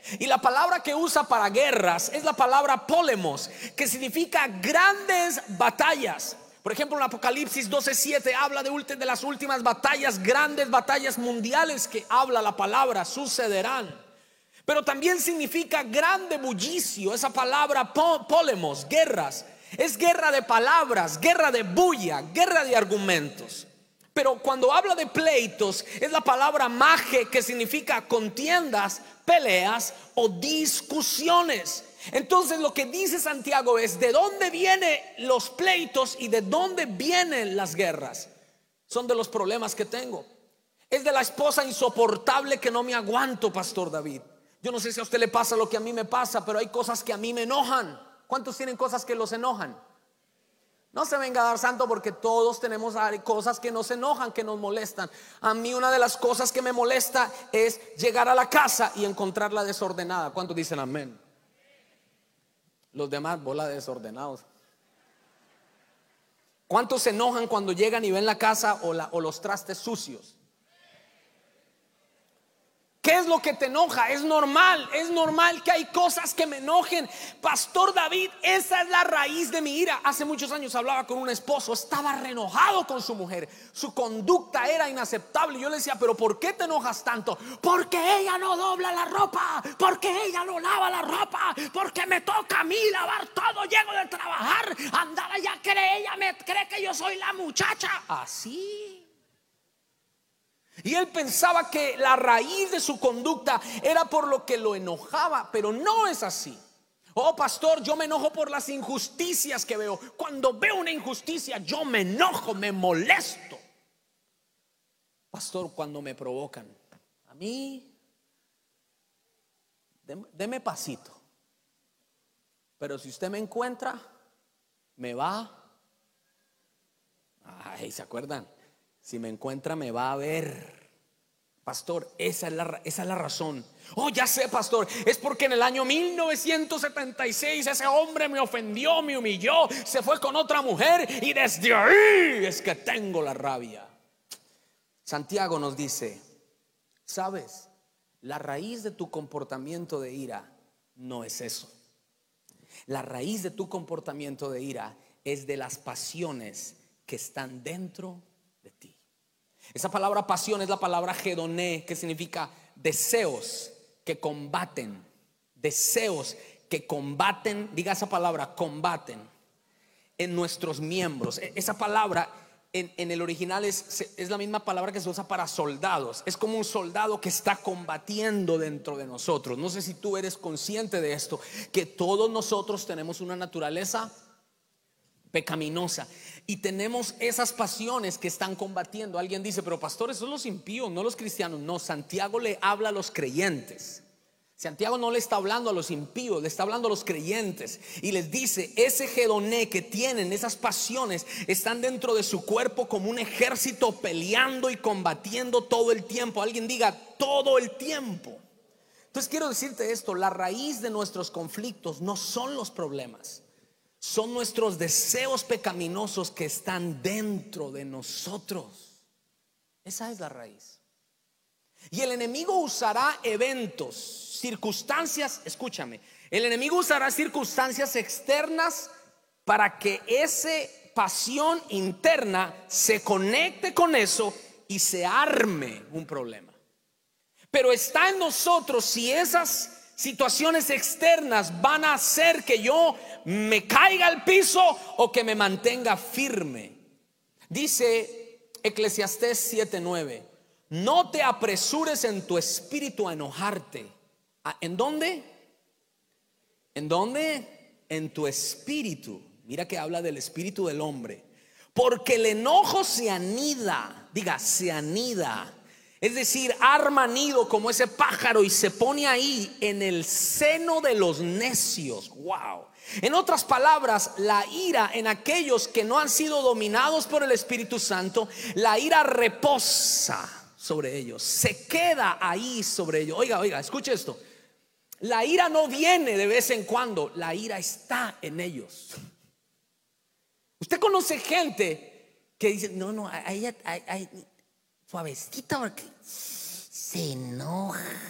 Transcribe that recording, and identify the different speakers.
Speaker 1: Y la palabra que usa para guerras es la palabra polemos, que significa grandes batallas. Por ejemplo, en Apocalipsis 12:7 habla de las últimas batallas, grandes batallas mundiales que habla la palabra, sucederán. Pero también significa grande bullicio. Esa palabra polemos, guerras, es guerra de palabras, guerra de bulla, guerra de argumentos. Pero cuando habla de pleitos, es la palabra mage, que significa contiendas, peleas o discusiones. Entonces lo que dice Santiago es: ¿de dónde vienen los pleitos y de dónde vienen las guerras? Son de los problemas que tengo. Es de la esposa insoportable que no me aguanto, Pastor David. Yo no sé si a usted le pasa lo que a mí me pasa, pero hay cosas que a mí me enojan. ¿Cuántos tienen cosas que los enojan? No se venga a dar santo, porque todos tenemos cosas que nos enojan, que nos molestan. A mí una de las cosas que me molesta es llegar a la casa y encontrarla desordenada. ¿Cuántos dicen amén? Los demás, bola de desordenados. ¿Cuántos se enojan cuando llegan y ven la casa o los trastes sucios? ¿Qué es lo que te enoja? Es normal que hay cosas que me enojen. Pastor David, esa es la raíz de mi ira. Hace muchos años hablaba con un esposo, estaba re enojado con su mujer. Su conducta era inaceptable. Yo le decía: ¿pero por qué te enojas tanto? Porque ella no dobla la ropa, porque ella no lava la ropa, porque me toca a mí lavar todo. Llego de trabajar, andaba, ella cree que yo soy la muchacha. Así. Y él pensaba que la raíz de su conducta era por lo que lo enojaba, pero no es así. Oh, pastor, yo me enojo por las injusticias que veo. Cuando veo una injusticia, yo me enojo, me molesto. Pastor, cuando me provocan, a mí, deme pasito. Pero si usted me encuentra, me va. Ay, ¿se acuerdan? Si me encuentra, me va a ver. Pastor, esa es la razón. Oh, ya sé, pastor, es porque en el año 1976 ese hombre me ofendió, me humilló, se fue con otra mujer, y desde ahí es que tengo la rabia. Santiago nos dice: ¿sabes? La raíz de tu comportamiento de ira no es eso. La raíz de tu comportamiento de ira es de las pasiones que están dentro de ti. Esa palabra pasión es la palabra gedoné, que significa deseos que combaten. Deseos que combaten, diga esa palabra, combaten en nuestros miembros. Esa palabra en el original es la misma palabra que se usa para soldados. Es como un soldado que está combatiendo dentro de nosotros. No sé si tú eres consciente de esto, que todos nosotros tenemos una naturaleza pecaminosa y tenemos esas pasiones que están combatiendo. Alguien dice: pero pastor, esos son los impíos, no los cristianos. No, Santiago le habla a los creyentes. Santiago no le está hablando a los impíos, le está hablando a los creyentes. Y les dice: ese gedoné que tienen, esas pasiones, están dentro de su cuerpo como un ejército peleando y combatiendo todo el tiempo. Alguien diga: todo el tiempo. Entonces quiero decirte esto: la raíz de nuestros conflictos no son los problemas, son nuestros deseos pecaminosos que están dentro de nosotros. Esa es la raíz. Y el enemigo usará eventos, circunstancias, escúchame, el enemigo usará circunstancias externas para que esa pasión interna se conecte con eso y se arme un problema. Pero está en nosotros si esas situaciones externas van a hacer que yo me caiga al piso o que me mantenga firme. Dice Eclesiastés 7:9: no te apresures en tu espíritu a enojarte. ¿En dónde? ¿En dónde? En tu espíritu. Mira que habla del espíritu del hombre. Porque el enojo se anida. Diga, se anida. Es decir, arma nido como ese pájaro y se pone ahí en el seno de los necios. Wow. En otras palabras, la ira en aquellos que no han sido dominados por el Espíritu Santo, la ira reposa sobre ellos, se queda ahí sobre ellos. Oiga, escuche esto. La ira no viene de vez en cuando, la ira está en ellos. Usted conoce gente que dice: no, suavecita porque se enoja.